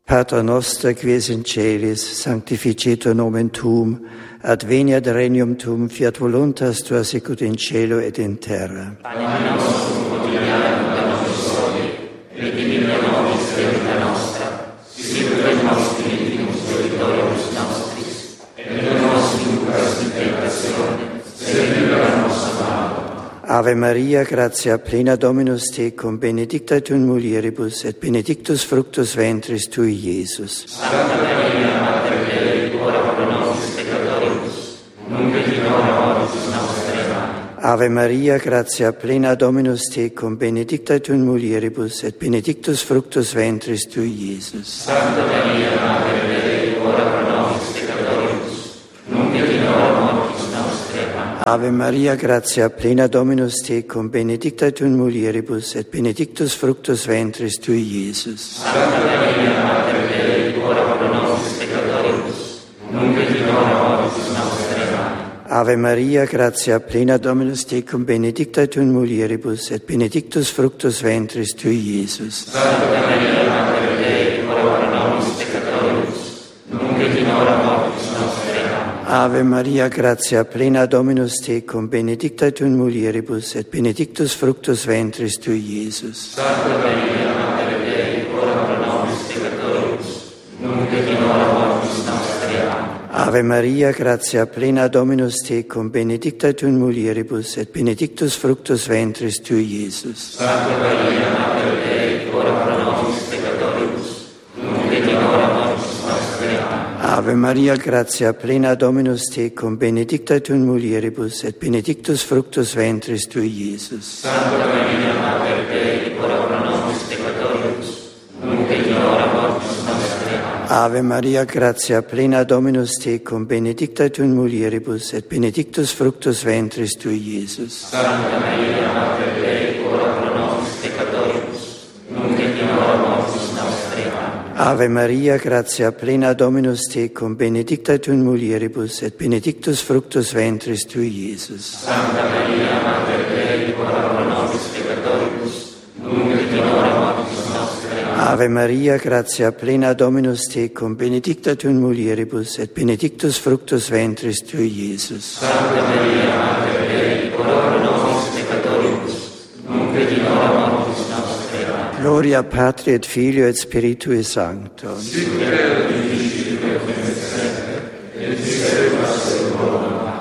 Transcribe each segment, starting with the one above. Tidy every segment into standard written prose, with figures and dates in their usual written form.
Pater noster qui es in celis, sanctificetur nomen tuum, ad veniat regnum tuum, fiat voluntas tua sicut in cielo et in terra. Panem nostrum quotidianum da nobis hodie, et dimitte nobis debita nostra, sicut et nos dimittimus debitoribus nostris, et non nos inducas in tentatione, sed libera nos a malo. Ave Maria, gratia plena Dominus tecum, benedicta tu in mulieribus, et benedictus fructus ventris tui, Iesus. Santa Maria, Mater Dei, ora pro nobis peccatoribus, nunc et in hora mortis nostre. Amen. Ave Maria, gratia plena Dominus tecum, benedicta tu in mulieribus, et benedictus fructus ventris tui, Iesus. Santa Maria, Mater Dei, ora pro nobis peccatoribus, nunc et in hora mortis nostre. Amen. Ave Maria, gratia plena Dominus tecum, benedicta tu in mulieribus, et benedictus fructus ventris tui, Iesus. Santa Maria, Mater Dei, ora pro nobis peccatoribus, nunc et in hora mortis nostre. Amen. Ave Maria, gratia plena Dominus tecum, benedicta tu in mulieribus, et benedictus fructus ventris tui, Iesus. Santa Maria, Mater Dei, ora pro nobis peccatoribus, nunc et in hora mortis nostre. Amen. Ave Maria, gratia plena Dominus tecum, benedicta tu in mulieribus, et benedictus fructus ventris tui, Iesus. Santa Maria, Mater Dei, ora pro nobis peccatoribus, nunc et in hora mortis nostre. Amen. Ave Maria, gratia plena Dominus tecum, benedicta tu in mulieribus, et benedictus fructus ventris tui, Iesus. Santa Maria, Mater Dei, ora pro nobis peccatoribus, nunc et in hora mortis nostre. Amen. Ave Maria, gratia plena Dominus tecum, benedicta tu in mulieribus, et benedictus fructus ventris tui, Iesus. Santa Maria, Mater Dei, ora pro nobis peccatoribus, nunc et in hora mortis nostre. Amen. Ave Maria, gratia plena Dominus tecum, benedicta tu in mulieribus, et benedictus fructus ventris tui, Iesus. Santa Maria, Mater Dei, ora pro nobis peccatoribus, nunc et in hora mortis nostre. Amen. Ave Maria, gratia plena Dominus tecum, benedicta tu in mulieribus, et benedictus fructus ventris tui, Iesus. Santa Maria, Mater Dei, ora pro nobis peccatoribus, nunc et in hora mortis nostre. Amen. Ave Maria, gratia plena Dominus tecum, benedicta tu in mulieribus, et benedictus fructus ventris tui, Iesus. Santa Maria, Mater Dei, ora pro nobis peccatoribus, nunc et in hora mortis nostre. Amen. Gloria Patri et Filio et Spiritui Sancto. Sic et in principio et in semper, et in saecula.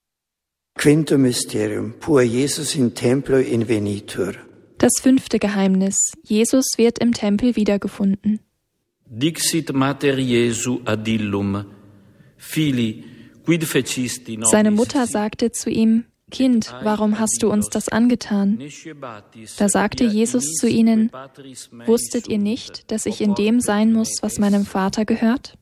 Quintum Mysterium, pur Jesus in templo invenitur. Das 5. Geheimnis. Jesus wird im Tempel wiedergefunden. Dixit Mater Jesu ad illum, Fili, quid fecisti nobis. Seine Mutter sagte zu ihm: Kind, warum hast du uns das angetan? Da sagte Jesus zu ihnen: Wusstet ihr nicht, dass ich in dem sein muss, was meinem Vater gehört?